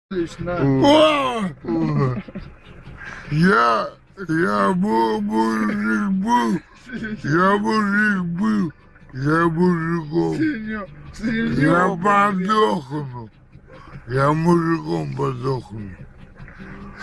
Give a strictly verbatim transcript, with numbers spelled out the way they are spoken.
Лично. О! Я, я был мужик был, я мужик был, я мужиком, Синё- я синё, подохну, я мужиком подохну.